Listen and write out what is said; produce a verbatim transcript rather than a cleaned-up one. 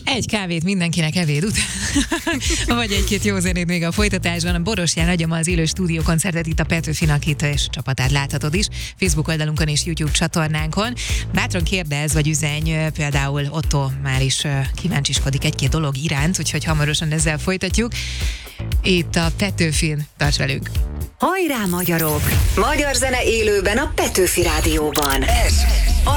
Egy kávét mindenkinek evéd után. Vagy egy-két jó zenét még a folytatásban. A Borostyán Agyama az élő stúdiókoncertet itt a Petőfinak itt és csapatát láthatod is. Facebook oldalunkon és YouTube csatornánkon. Bátran kérdez, vagy üzenj, például Otto már is kíváncsiskodik egy-két dolog iránt, úgyhogy hamarosan ezzel folytatjuk. Itt a Petőfin, tarts velünk! Hajrá, magyarok! Magyar zene élőben a Petőfi Rádióban. Ez